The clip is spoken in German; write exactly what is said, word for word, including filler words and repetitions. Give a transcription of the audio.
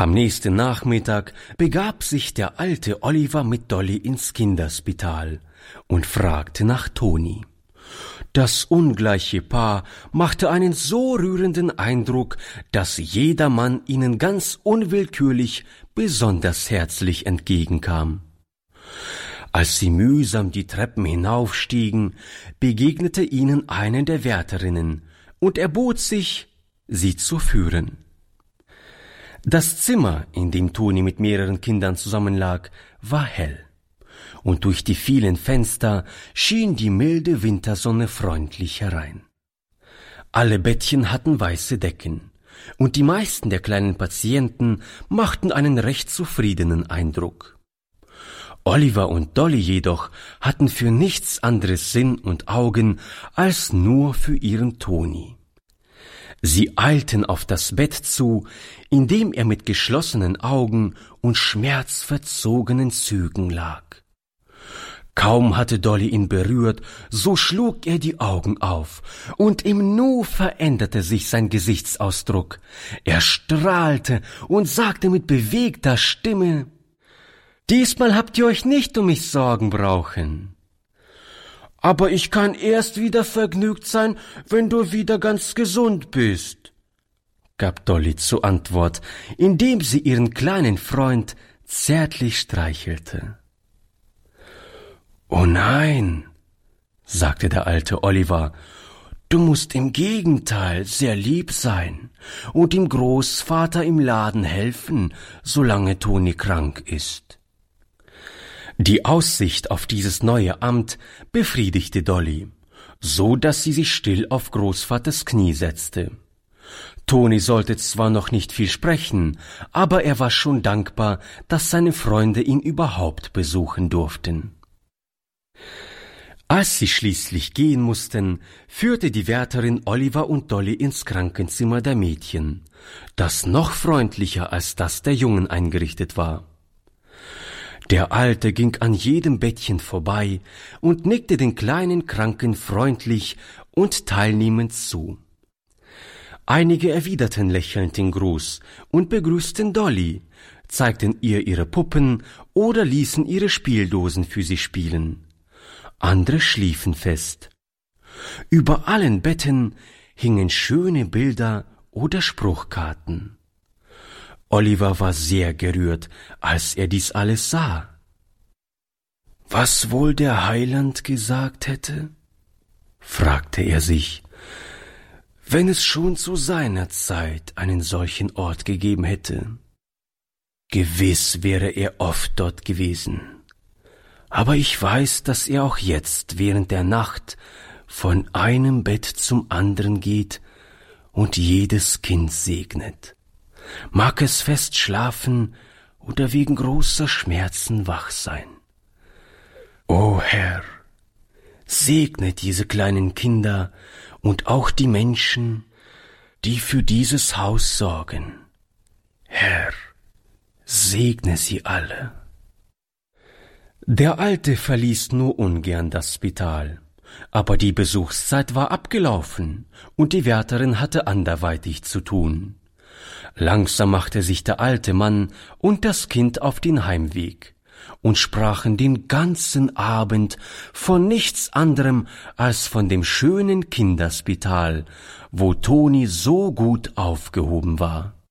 Am nächsten Nachmittag begab sich der alte Oliver mit Dolly ins Kinderspital und fragte nach Toni. Das ungleiche Paar machte einen so rührenden Eindruck, dass jedermann ihnen ganz unwillkürlich besonders herzlich entgegenkam. Als sie mühsam die Treppen hinaufstiegen, begegnete ihnen eine der Wärterinnen und erbot sich, sie zu führen. Das Zimmer, in dem Toni mit mehreren Kindern zusammenlag, war hell, und durch die vielen Fenster schien die milde Wintersonne freundlich herein. Alle Bettchen hatten weiße Decken, und die meisten der kleinen Patienten machten einen recht zufriedenen Eindruck. Oliver und Dolly jedoch hatten für nichts anderes Sinn und Augen als nur für ihren Toni. Sie eilten auf das Bett zu, in dem er mit geschlossenen Augen und schmerzverzogenen Zügen lag. Kaum hatte Dolly ihn berührt, so schlug er die Augen auf, und im Nu veränderte sich sein Gesichtsausdruck. Er strahlte und sagte mit bewegter Stimme: »Diesmal habt ihr euch nicht um mich Sorgen brauchen. Aber ich kann erst wieder vergnügt sein, wenn du wieder ganz gesund bist«, gab Dolly zur Antwort, indem sie ihren kleinen Freund zärtlich streichelte. »Oh nein«, sagte der alte Oliver, »du musst im Gegenteil sehr lieb sein und dem Großvater im Laden helfen, solange Toni krank ist.« Die Aussicht auf dieses neue Amt befriedigte Dolly, so dass sie sich still auf Großvaters Knie setzte. Toni sollte zwar noch nicht viel sprechen, aber er war schon dankbar, dass seine Freunde ihn überhaupt besuchen durften. Als sie schließlich gehen mussten, führte die Wärterin Oliver und Dolly ins Krankenzimmer der Mädchen, das noch freundlicher als das der Jungen eingerichtet war. Der Alte ging an jedem Bettchen vorbei und nickte den kleinen Kranken freundlich und teilnehmend zu. Einige erwiderten lächelnd den Gruß und begrüßten Dolly, zeigten ihr ihre Puppen oder ließen ihre Spieldosen für sie spielen. Andere schliefen fest. Über allen Betten hingen schöne Bilder oder Spruchkarten. Oliver war sehr gerührt, als er dies alles sah. Was wohl der Heiland gesagt hätte? Fragte er sich, wenn es schon zu seiner Zeit einen solchen Ort gegeben hätte. Gewiss wäre er oft dort gewesen. Aber ich weiß, dass er auch jetzt während der Nacht von einem Bett zum anderen geht und jedes Kind segnet. Mag es fest schlafen oder wegen großer Schmerzen wach sein. O Herr, segne diese kleinen Kinder und auch die Menschen, die für dieses Haus sorgen. Herr, segne sie alle. Der Alte verließ nur ungern das Spital, aber die Besuchszeit war abgelaufen und die Wärterin hatte anderweitig zu tun. Langsam machte sich der alte Mann und das Kind auf den Heimweg und sprachen den ganzen Abend von nichts anderem als von dem schönen Kinderspital, wo Toni so gut aufgehoben war.